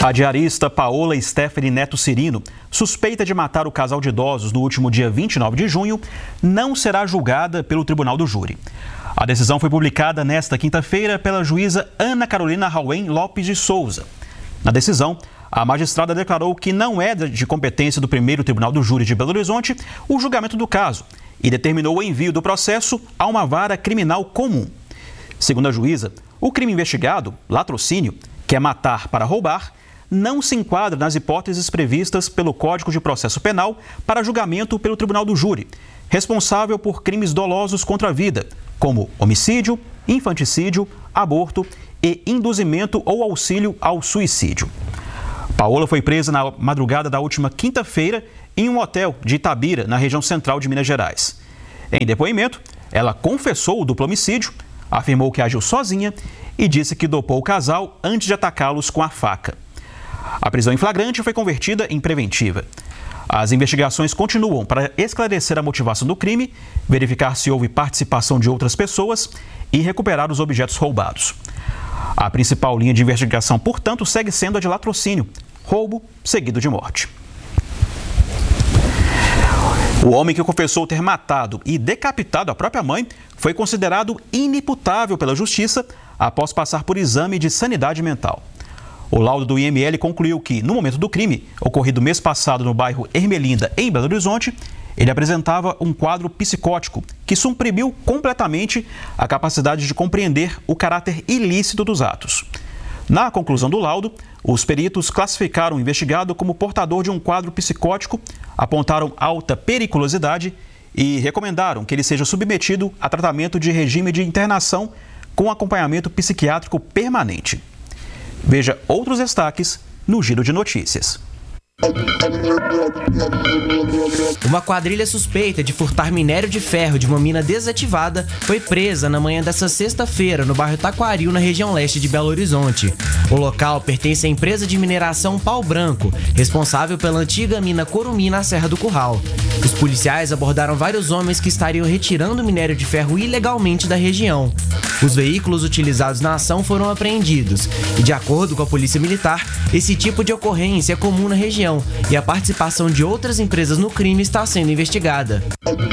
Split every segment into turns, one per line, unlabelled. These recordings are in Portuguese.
A diarista Paola Stephanie Neto Cirino, suspeita de matar o casal de idosos no último dia 29 de junho, não será julgada pelo Tribunal do Júri. A decisão foi publicada nesta quinta-feira pela juíza Ana Carolina Rauen Lopes de Souza. Na decisão, a magistrada declarou que não é de competência do primeiro Tribunal do Júri de Belo Horizonte o julgamento do caso e determinou o envio do processo a uma vara criminal comum. Segundo a juíza, o crime investigado, latrocínio, que é matar para roubar, não se enquadra nas hipóteses previstas pelo Código de Processo Penal para julgamento pelo Tribunal do Júri, responsável por crimes dolosos contra a vida, como homicídio, infanticídio, aborto e induzimento ou auxílio ao suicídio. Paola foi presa na madrugada da última quinta-feira em um hotel de Itabira, na região central de Minas Gerais. Em depoimento, ela confessou o duplo homicídio, afirmou que agiu sozinha e disse que dopou o casal antes de atacá-los com a faca. A prisão em flagrante foi convertida em preventiva. As investigações continuam para esclarecer a motivação do crime, verificar se houve participação de outras pessoas e recuperar os objetos roubados. A principal linha de investigação, portanto, segue sendo a de latrocínio, roubo seguido de morte. O homem que confessou ter matado e decapitado a própria mãe foi considerado inimputável pela Justiça após passar por exame de sanidade mental. O laudo do IML concluiu que, no momento do crime, ocorrido mês passado no bairro Ermelinda, em Belo Horizonte, ele apresentava um quadro psicótico que suprimiu completamente a capacidade de compreender o caráter ilícito dos atos. Na conclusão do laudo, os peritos classificaram o investigado como portador de um quadro psicótico, apontaram alta periculosidade e recomendaram que ele seja submetido a tratamento de regime de internação com acompanhamento psiquiátrico permanente. Veja outros destaques no Giro de Notícias.
Uma quadrilha suspeita de furtar minério de ferro de uma mina desativada foi presa na manhã desta sexta-feira no bairro Taquaril, na região leste de Belo Horizonte. O local pertence à empresa de mineração Pau Branco, responsável pela antiga mina Corumim na Serra do Curral. Os policiais abordaram vários homens que estariam retirando minério de ferro ilegalmente da região. Os veículos utilizados na ação foram apreendidos e, de acordo com a Polícia Militar, esse tipo de ocorrência é comum na região e a participação de outras empresas no crime está sendo investigada.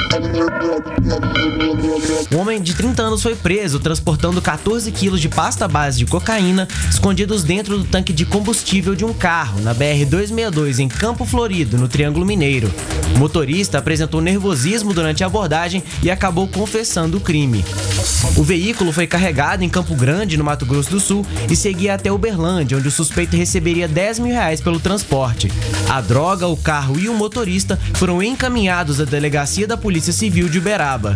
Um homem de 30 anos foi preso transportando 14 quilos de pasta base de cocaína escondidos dentro do tanque de combustível de um carro na BR-262 em Campo Florido, no Triângulo Mineiro. O motorista apresentou nervosismo durante a abordagem e acabou confessando o crime. O veículo foi carregado em Campo Grande, no Mato Grosso do Sul, e seguia até Uberlândia, onde o suspeito receberia R$10 mil pelo transporte. A droga, o carro e o motorista foram encaminhados à delegacia da Polícia Civil de Uberaba.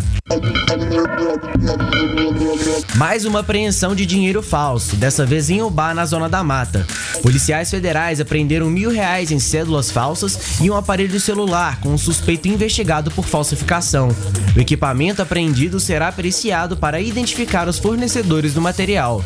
Mais uma apreensão de dinheiro falso, dessa vez em Ubá, na Zona da Mata. Policiais federais apreenderam R$1.000 em cédulas falsas e um aparelho celular com um suspeito investigado por falsificação. O equipamento apreendido será periciado para identificar os fornecedores do material.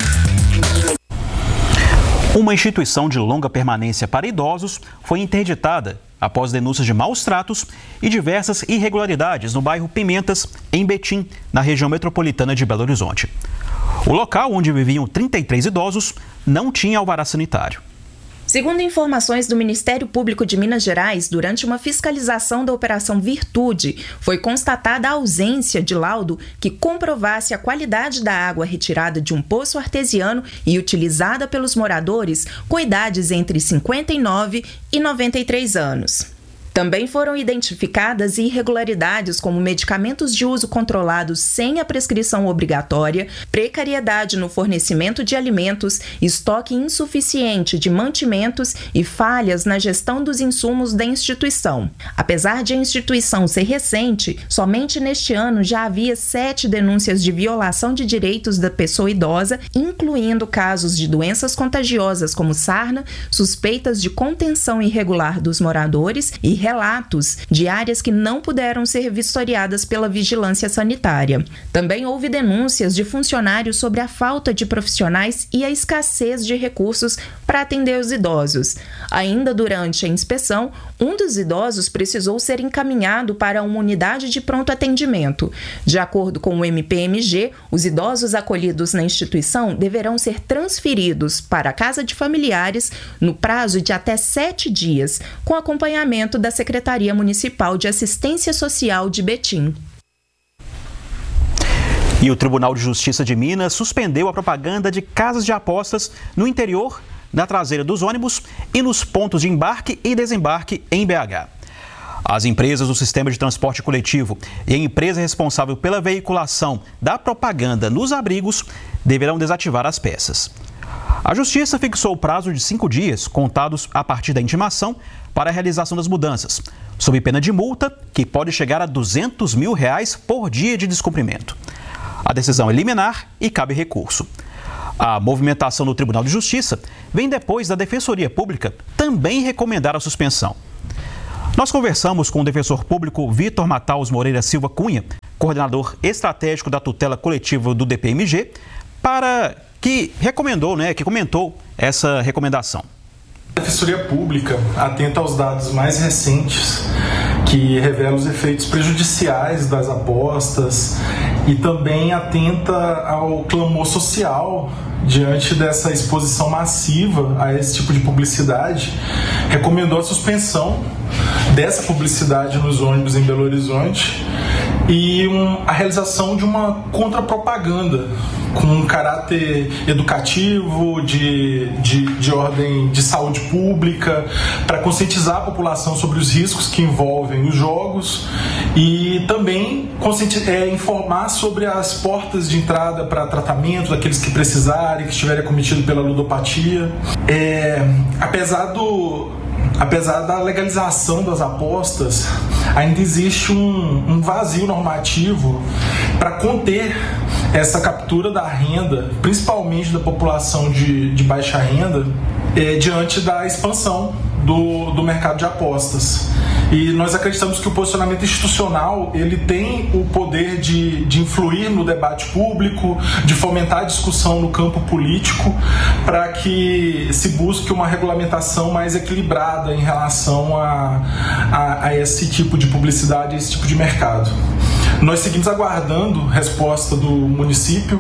Uma instituição de longa permanência para idosos foi interditada após denúncias de maus tratos e diversas irregularidades no bairro Pimentas, em Betim, na região metropolitana de Belo Horizonte. O local, onde viviam 33 idosos, não tinha alvará sanitário.
Segundo informações do Ministério Público de Minas Gerais, durante uma fiscalização da Operação Virtude, foi constatada a ausência de laudo que comprovasse a qualidade da água retirada de um poço artesiano e utilizada pelos moradores com idades entre 59 e 93 anos. Também foram identificadas irregularidades como medicamentos de uso controlado sem a prescrição obrigatória, precariedade no fornecimento de alimentos, estoque insuficiente de mantimentos e falhas na gestão dos insumos da instituição. Apesar de a instituição ser recente, somente neste ano já havia 7 denúncias de violação de direitos da pessoa idosa, incluindo casos de doenças contagiosas como sarna, suspeitas de contenção irregular dos moradores e relatos de áreas que não puderam ser vistoriadas pela vigilância sanitária. Também houve denúncias de funcionários sobre a falta de profissionais e a escassez de recursos para para atender os idosos. Ainda durante a inspeção, um dos idosos precisou ser encaminhado para uma unidade de pronto atendimento. De acordo com o MPMG, os idosos acolhidos na instituição deverão ser transferidos para a casa de familiares no prazo de até 7 dias, com acompanhamento da Secretaria Municipal de Assistência Social de Betim.
E o Tribunal de Justiça de Minas suspendeu a propaganda de casas de apostas no interior, na traseira dos ônibus e nos pontos de embarque e desembarque em BH. As empresas do sistema de transporte coletivo e a empresa responsável pela veiculação da propaganda nos abrigos deverão desativar as peças. A Justiça fixou o prazo de 5 dias, contados a partir da intimação, para a realização das mudanças, sob pena de multa que pode chegar a R$200 mil por dia de descumprimento. A decisão é liminar e cabe recurso. A movimentação do Tribunal de Justiça vem depois da Defensoria Pública também recomendar a suspensão. Nós conversamos com o defensor público Vitor Mataus Moreira Silva Cunha, coordenador estratégico da tutela coletiva do DPMG, que comentou essa recomendação.
A Defensoria Pública atenta aos dados mais recentes que revelam os efeitos prejudiciais das apostas e também atenta ao clamor social diante dessa exposição massiva a esse tipo de publicidade. Recomendou a suspensão dessa publicidade nos ônibus em Belo Horizonte e a realização de uma contrapropaganda com um caráter educativo, de ordem de saúde pública, para conscientizar a população sobre os riscos que envolvem os jogos e também informar sobre as portas de entrada para tratamento daqueles que precisarem, que estiverem acometidos pela ludopatia. Apesar da legalização das apostas, ainda existe um vazio normativo para conter essa captura da renda, principalmente da população de baixa renda, diante da expansão do mercado de apostas. E nós acreditamos que o posicionamento institucional ele tem o poder de influir no debate público, de fomentar a discussão no campo político, para que se busque uma regulamentação mais equilibrada em relação a esse tipo de publicidade, a esse tipo de mercado. Nós seguimos aguardando resposta do município,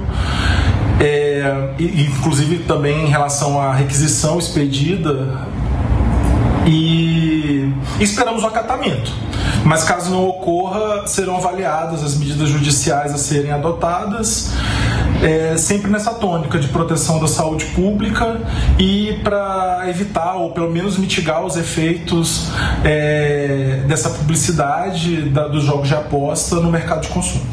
inclusive também em relação à requisição expedida, e esperamos o acatamento. Mas caso não ocorra, serão avaliadas as medidas judiciais a serem adotadas, sempre nessa tônica de proteção da saúde pública e para evitar ou pelo menos mitigar os efeitos dessa publicidade dos jogos de aposta no mercado de consumo.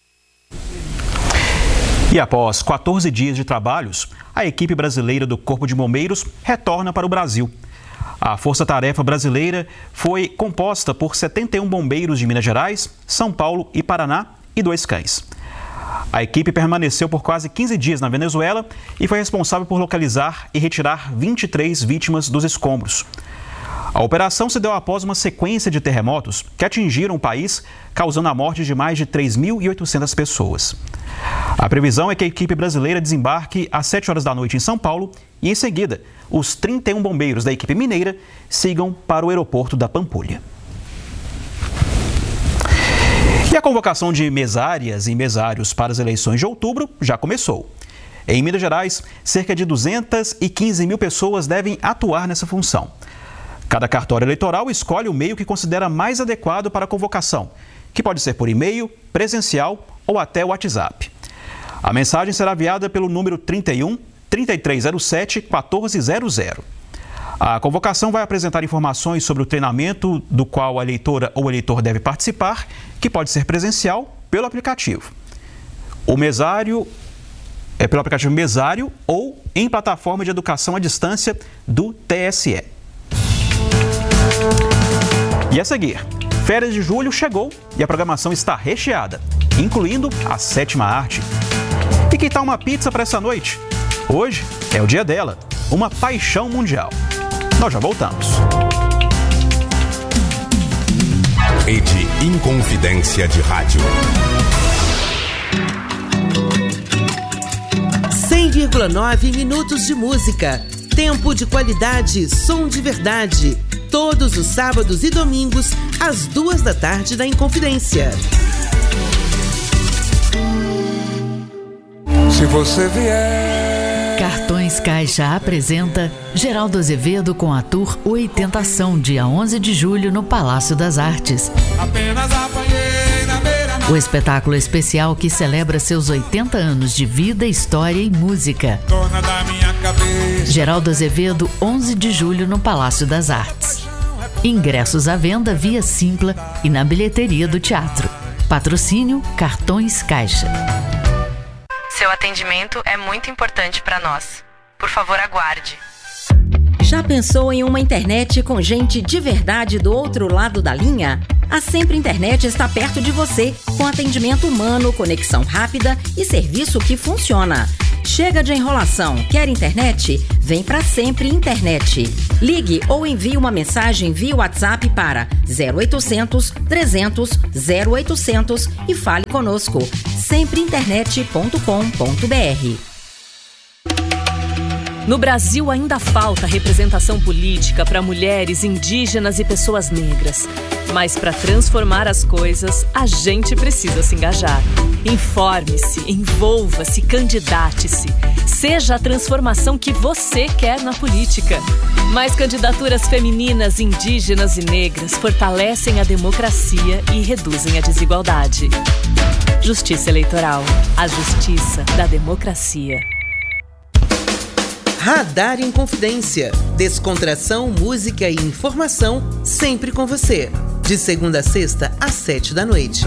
E após 14 dias de trabalhos, a equipe brasileira do Corpo de Bombeiros retorna para o Brasil. A Força-Tarefa Brasileira foi composta por 71 bombeiros de Minas Gerais, São Paulo e Paraná e 2 cães. A equipe permaneceu por quase 15 dias na Venezuela e foi responsável por localizar e retirar 23 vítimas dos escombros. A operação se deu após uma sequência de terremotos que atingiram o país, causando a morte de mais de 3.800 pessoas. A previsão é que a equipe brasileira desembarque às 7 horas da noite em São Paulo e, em seguida, os 31 bombeiros da equipe mineira sigam para o aeroporto da Pampulha. E a convocação de mesárias e mesários para as eleições de outubro já começou. Em Minas Gerais, cerca de 215 mil pessoas devem atuar nessa função. Cada cartório eleitoral escolhe o meio que considera mais adequado para a convocação, que pode ser por e-mail, presencial ou até WhatsApp. A mensagem será enviada pelo número 31 3307 1400. A convocação vai apresentar informações sobre o treinamento do qual a eleitora ou eleitor deve participar, que pode ser presencial pelo aplicativo. O mesário é pelo aplicativo Mesário ou em plataforma de educação à distância do TSE. E a seguir, férias de julho chegou e a programação está recheada, incluindo a 7ª arte. E que tal uma pizza para essa noite? Hoje é o dia dela, uma paixão mundial. Nós já voltamos.
Rede Inconfidência de Rádio.
100,9 minutos de música. Tempo de qualidade, som de verdade. Todos os sábados e domingos, às 14h da Inconfidência.
Se você vier...
Cartões Caixa apresenta Geraldo Azevedo com a Tour 80ação, dia 11 de julho no Palácio das Artes.
Apenas apanhei na beira-mar.
O espetáculo especial que celebra seus 80 anos de vida, história e música.
Dona da minha cabeça.
Geraldo Azevedo, 11 de julho no Palácio das Artes. Ingressos à venda via Simpla e na bilheteria do teatro. Patrocínio Cartões Caixa.
Seu atendimento é muito importante para nós. Por favor, aguarde.
Já pensou em uma internet com gente de verdade do outro lado da linha? A Sempre Internet está perto de você, com atendimento humano, conexão rápida e serviço que funciona. Chega de enrolação. Quer internet? Vem para Sempre Internet. Ligue ou envie uma mensagem via WhatsApp para 0800 300 0800 e fale conosco. sempreinternet.com.br.
No Brasil ainda falta representação política para mulheres, indígenas e pessoas negras. Mas para transformar as coisas, a gente precisa se engajar. Informe-se, envolva-se, candidate-se. Seja a transformação que você quer na política. Mais candidaturas femininas, indígenas e negras fortalecem a democracia e reduzem a desigualdade. Justiça Eleitoral. A justiça da democracia.
Radar Inconfidência. Descontração, música e informação sempre com você. De segunda a sexta, às 19h.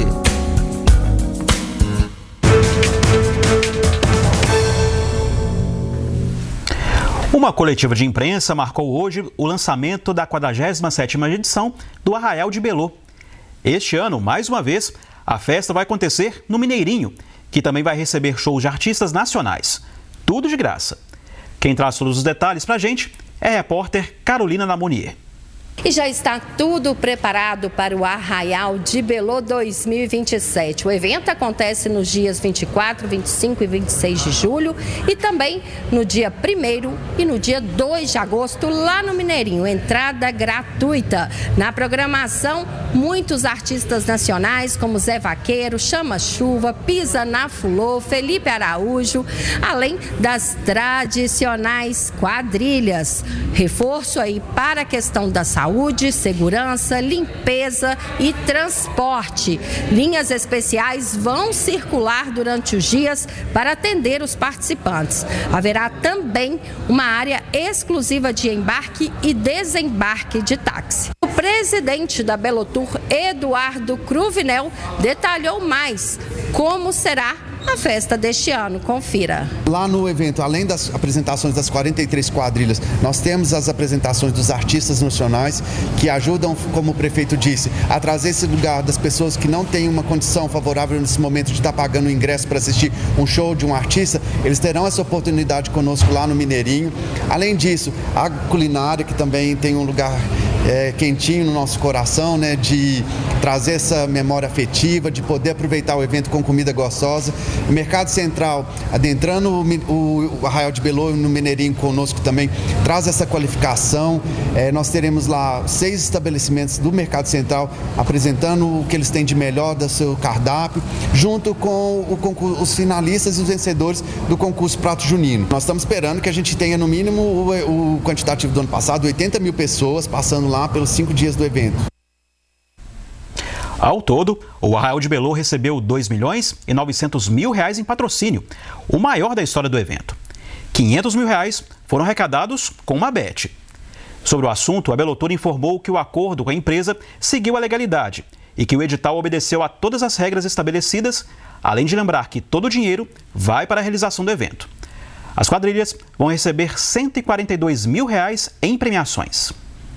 Uma coletiva de imprensa marcou hoje o lançamento da 47ª edição do Arraial de Belô. Este ano, mais uma vez, a festa vai acontecer no Mineirinho, que também vai receber shows de artistas nacionais. Tudo de graça. Quem traz todos os detalhes pra gente é a repórter Carolina Lamonier.
E já está tudo preparado para o Arraial de Belô 2027. O evento acontece nos dias 24, 25 e 26 de julho e também no dia 1º e no dia 2 de agosto, lá no Mineirinho. Entrada gratuita. Na programação, muitos artistas nacionais como Zé Vaqueiro, Chama Chuva, Pisa na Fulô, Felipe Araújo, além das tradicionais quadrilhas. Reforço aí para a questão da saúde, segurança, limpeza e transporte. Linhas especiais vão circular durante os dias para atender os participantes. Haverá também uma área exclusiva de embarque e desembarque de táxi. O presidente da Belotour, Eduardo Cruvinel, detalhou mais como será a festa deste ano. Confira. Lá no evento, além das apresentações das 43 quadrilhas, nós temos as apresentações dos artistas nacionais que ajudam, como o prefeito disse, a trazer esse lugar das pessoas que não têm uma condição favorável nesse momento de estar pagando o ingresso para assistir um show de um artista. Eles terão essa oportunidade conosco lá no Mineirinho. Além disso, a culinária, que também tem um lugar quentinho no nosso coração, né, de trazer essa memória afetiva, de poder aproveitar o evento com comida gostosa. O Mercado Central, adentrando o Arraial de Belô no Mineirinho conosco também, traz essa qualificação. Nós teremos lá 6 estabelecimentos do Mercado Central apresentando o que eles têm de melhor do seu cardápio, junto com os finalistas e os vencedores do concurso Prato Junino. Nós estamos esperando que a gente tenha no mínimo o quantitativo do ano passado, 80 mil pessoas passando lá pelos 5 dias do evento.
Ao todo, o Arraial de Belô recebeu R$2.900.000 em patrocínio, o maior da história do evento. R$500 mil foram arrecadados com uma bet. Sobre o assunto, a Belotour informou que o acordo com a empresa seguiu a legalidade e que o edital obedeceu a todas as regras estabelecidas, além de lembrar que todo o dinheiro vai para a realização do evento. As quadrilhas vão receber R$142 mil em premiações.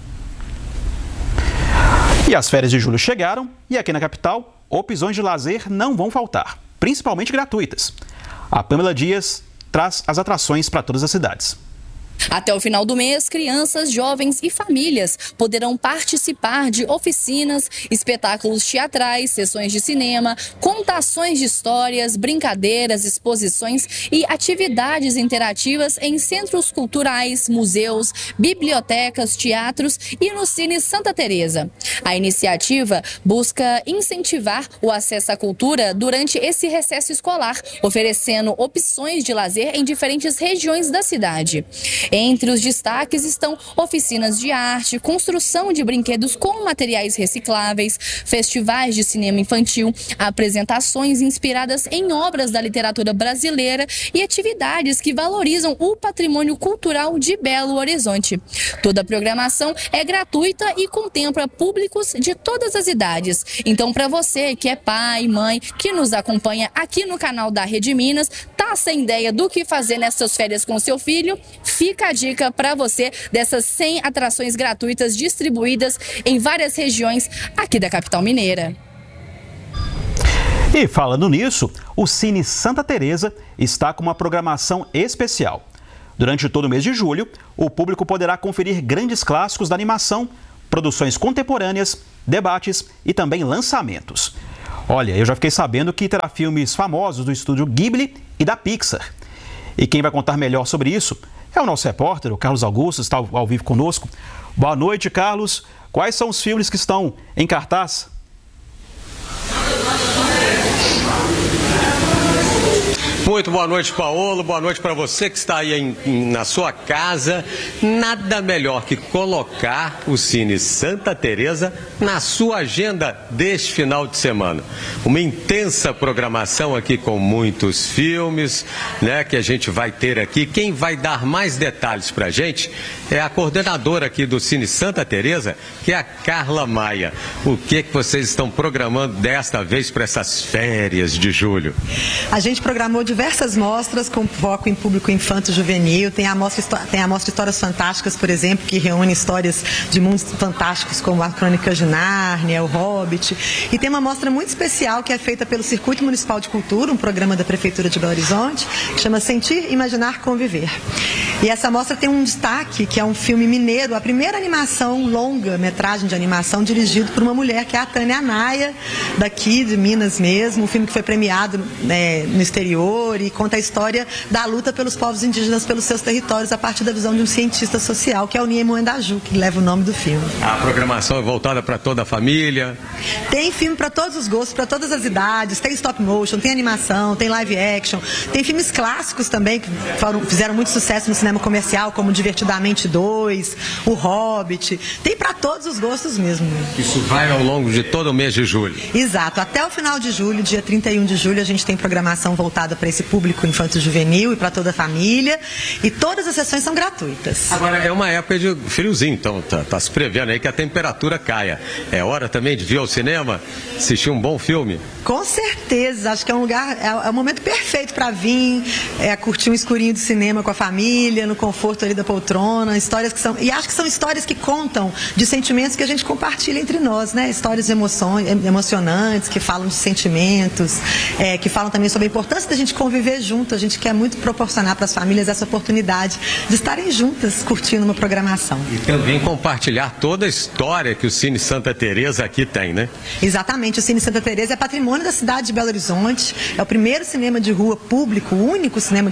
E as férias de julho chegaram e aqui na capital, opções de lazer não vão faltar, principalmente gratuitas. A Pamela Dias traz as atrações para todas as cidades.
Até o final do mês, crianças, jovens e famílias poderão participar de oficinas, espetáculos teatrais, sessões de cinema, contações de histórias, brincadeiras, exposições e atividades interativas em centros culturais, museus, bibliotecas, teatros e no Cine Santa Teresa. A iniciativa busca incentivar o acesso à cultura durante esse recesso escolar, oferecendo opções de lazer em diferentes regiões da cidade. Entre os destaques estão oficinas de arte, construção de brinquedos com materiais recicláveis, festivais de cinema infantil, apresentações inspiradas em obras da literatura brasileira e atividades que valorizam o patrimônio cultural de Belo Horizonte. Toda a programação é gratuita e contempla públicos de todas as idades. Então, para você que é pai, mãe, que nos acompanha aqui no canal da Rede Minas, tá sem ideia do que fazer nessas férias com seu filho, fica a dica para você dessas 100 atrações gratuitas distribuídas em várias regiões aqui da capital mineira.
E falando nisso, o Cine Santa Teresa está com uma programação especial. Durante todo o mês de julho, o público poderá conferir grandes clássicos da animação, produções contemporâneas, debates e também lançamentos. Olha, eu já fiquei sabendo que terá filmes famosos do estúdio Ghibli e da Pixar. E quem vai contar melhor sobre isso é o nosso repórter, o Carlos Augusto, está ao vivo conosco. Boa noite, Carlos. Quais são os filmes que estão em cartaz?
Muito boa noite, Paolo. Boa noite para você que está aí na sua casa. Nada melhor que colocar o Cine Santa Teresa na sua agenda deste final de semana. Uma intensa programação aqui com muitos filmes, né, que a gente vai ter aqui. Quem vai dar mais detalhes para a gente é a coordenadora aqui do Cine Santa Teresa, que é a Carla Maia. O que vocês estão programando desta vez para essas férias de julho?
A gente programou diversas mostras com foco em público infanto-juvenil. Tem a mostra Histórias Fantásticas, por exemplo, que reúne histórias de mundos fantásticos como a Crônica de Nárnia, o Hobbit. E tem uma mostra muito especial que é feita pelo Circuito Municipal de Cultura, um programa da Prefeitura de Belo Horizonte, que chama Sentir, Imaginar, Conviver. E essa mostra tem um destaque, que é um filme mineiro, a primeira animação, longa-metragem de animação, dirigido por uma mulher, que é a Tânia Anaia, daqui de Minas mesmo, um filme que foi premiado no exterior e conta a história da luta pelos povos indígenas pelos seus territórios a partir da visão de um cientista social, que é o Niemo Endaju, que leva o nome do filme.
A programação é voltada para toda a família?
Tem filme para todos os gostos, para todas as idades, tem stop motion, tem animação, tem live action, tem filmes clássicos também que fizeram muito sucesso no cinema comercial, como Divertidamente 2, o Hobbit, tem para todos os gostos mesmo.
Isso vai ao longo de todo o mês de julho?
Exato, até o final de julho, dia 31 de julho, a gente tem programação voltada para esse público infanto-juvenil e para toda a família, e todas as sessões são gratuitas.
Agora, é uma época de friozinho, então tá se prevendo aí que a temperatura caia. É hora também de vir ao cinema, assistir um bom filme?
Com certeza, acho que é um lugar, é o momento perfeito para vir, curtir um escurinho do cinema com a família, no conforto ali da poltrona, histórias que são, e acho que são histórias que contam de sentimentos que a gente compartilha entre nós, né? Histórias emocionantes, que falam de sentimentos, que falam também sobre a importância da gente conviver junto. A gente quer muito proporcionar para as famílias essa oportunidade de estarem juntas curtindo uma programação.
E também compartilhar toda a história que o Cine Santa Teresa aqui tem, né?
Exatamente, o Cine Santa Teresa é patrimônio da cidade de Belo Horizonte, é o primeiro cinema de rua público, o único cinema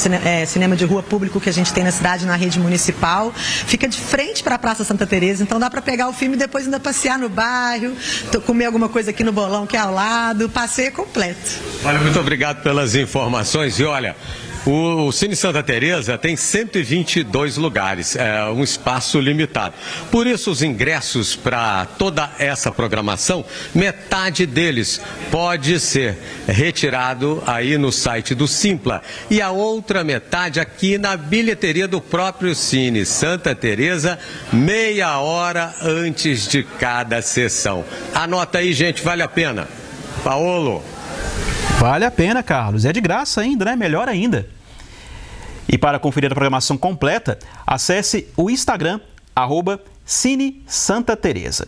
de rua público que a gente tem na cidade, na rede municipal. Fica de frente para a Praça Santa Teresa, então dá para pegar o filme e depois ainda passear no bairro, comer alguma coisa aqui no Bolão que é ao lado, passeio completo.
Olha, muito obrigado pelas informações. E olha, o Cine Santa Teresa tem 122 lugares, é um espaço limitado. Por isso, os ingressos para toda essa programação, metade deles pode ser retirado aí no site do Simpla e a outra metade aqui na bilheteria do próprio Cine Santa Teresa, meia hora antes de cada sessão. Anota aí, gente, vale a pena. Paolo.
Vale a pena, Carlos. É de graça ainda, né? Melhor ainda. E para conferir a programação completa, acesse o Instagram, @Cine Santa Teresa.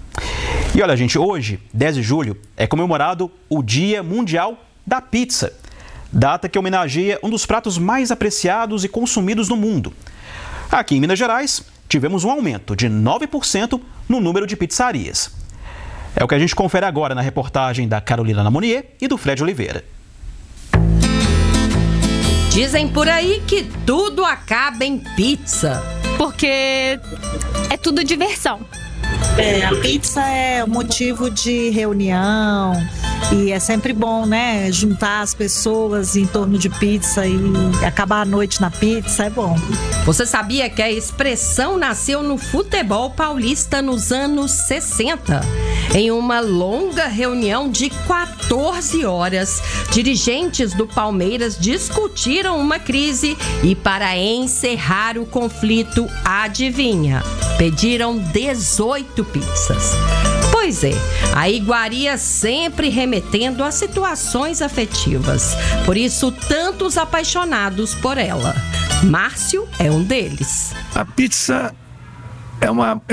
E olha, gente, hoje, 10 de julho, é comemorado o Dia Mundial da Pizza, data que homenageia um dos pratos mais apreciados e consumidos no mundo. Aqui em Minas Gerais, tivemos um aumento de 9% no número de pizzarias. É o que a gente confere agora na reportagem da Carolina Lamonier e do Fred Oliveira.
Dizem por aí que tudo acaba em pizza.
Porque é tudo diversão.
A pizza é motivo de reunião e é sempre bom, né? Juntar as pessoas em torno de pizza e acabar a noite na pizza é bom.
Você sabia que a expressão nasceu no futebol paulista nos anos 60? Em uma longa reunião de 14 horas, dirigentes do Palmeiras discutiram uma crise e, para encerrar o conflito, adivinha? Pediram 18 pizzas. Pois é, a iguaria sempre remetendo a situações afetivas. Por isso, tantos apaixonados por ela. Márcio é um deles.
A pizza é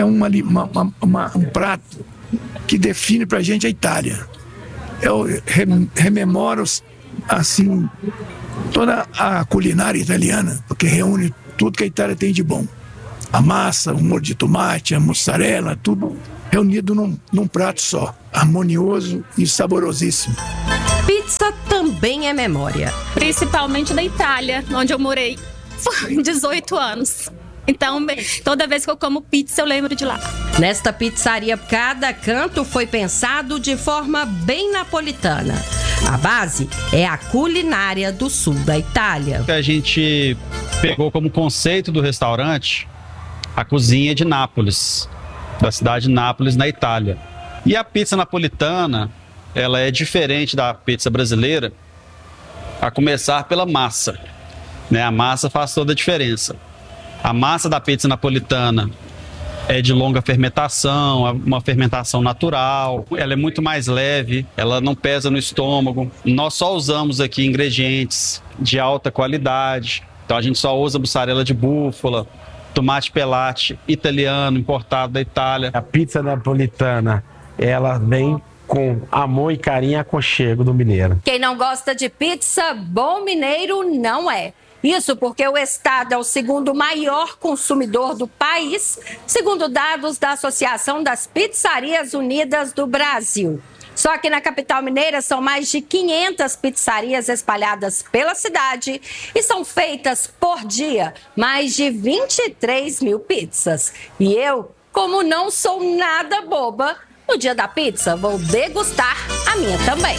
um prato que define pra gente a Itália. Eu rememoro, assim, toda a culinária italiana, porque reúne tudo que a Itália tem de bom. A massa, o molho de tomate, a mussarela, tudo reunido num prato só, harmonioso e saborosíssimo.
Pizza também é memória.
Principalmente da Itália, onde eu morei por 18 anos. Então, toda vez que eu como pizza, eu lembro de lá.
Nesta pizzaria, cada canto foi pensado de forma bem napolitana. A base é a culinária do sul da Itália.
A gente pegou como conceito do restaurante a cozinha de Nápoles, da cidade de Nápoles, na Itália. E a pizza napolitana, ela é diferente da pizza brasileira, a começar pela massa, né? A massa faz toda a diferença. A massa da pizza napolitana é de longa fermentação, uma fermentação natural, ela é muito mais leve, ela não pesa no estômago. Nós só usamos aqui ingredientes de alta qualidade, então a gente só usa mussarela de búfala, tomate pelate italiano, importado da Itália.
A pizza napolitana, ela vem com amor e carinho e aconchego do mineiro.
Quem não gosta de pizza, bom mineiro não é. Isso porque o estado é o segundo maior consumidor do país, segundo dados da Associação das Pizzarias Unidas do Brasil. Só que na capital mineira são mais de 500 pizzarias espalhadas pela cidade e são feitas por dia mais de 23 mil pizzas. E eu, como não sou nada boba, no dia da pizza vou degustar a minha também.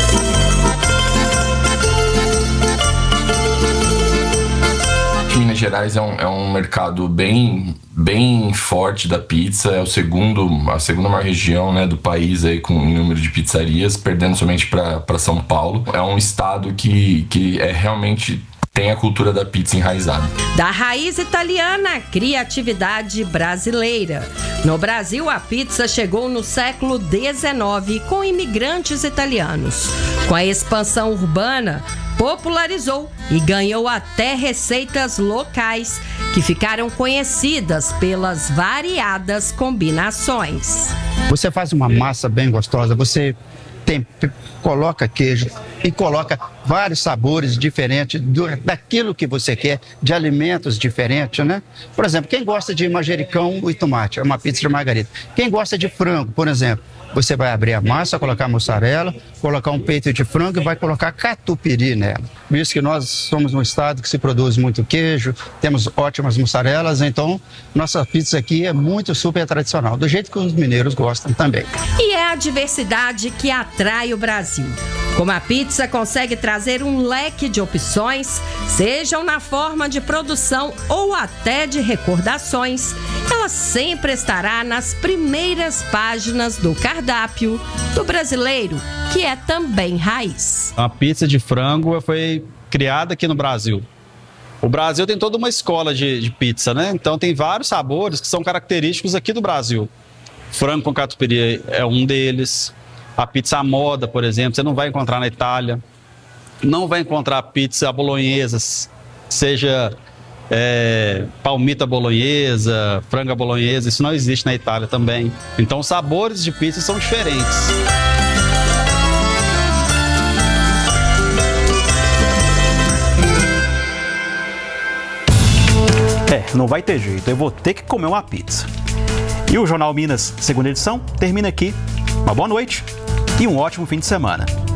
Minas Gerais é um mercado bem forte da pizza, é a segunda maior região, né, do país aí, com o número de pizzarias, perdendo somente para São Paulo. É um estado que realmente tem a cultura da pizza enraizada.
Da raiz italiana à criatividade brasileira. No Brasil, a pizza chegou no século XIX com imigrantes italianos. Com a expansão urbana, popularizou e ganhou até receitas locais que ficaram conhecidas pelas variadas combinações.
Você faz uma massa bem gostosa, você coloca queijo e coloca vários sabores diferentes daquilo que você quer, de alimentos diferentes, né? Por exemplo, quem gosta de manjericão e tomate, é uma pizza de margarita. Quem gosta de frango, por exemplo, você vai abrir a massa, colocar mussarela, colocar um peito de frango e vai colocar catupiry nela. Visto que nós somos um estado que se produz muito queijo, temos ótimas mussarelas, então nossa pizza aqui é muito super tradicional, do jeito que os mineiros gostam também.
E é a diversidade que atrai o Brasil. Como a pizza consegue trazer um leque de opções, sejam na forma de produção ou até de recordações, ela sempre estará nas primeiras páginas do cardápio do brasileiro, que é também raiz.
A pizza de frango foi criada aqui no Brasil. O Brasil tem toda uma escola de pizza, né? Então tem vários sabores que são característicos aqui do Brasil. Frango com catupiry é um deles. A pizza à moda, por exemplo, você não vai encontrar na Itália. Não vai encontrar pizza bolonhesa, seja palmita bolonhesa, franga bolonhesa, isso não existe na Itália também. Então os sabores de pizza são diferentes.
Não vai ter jeito, eu vou ter que comer uma pizza. E o Jornal Minas, segunda edição, termina aqui. Uma boa noite e um ótimo fim de semana.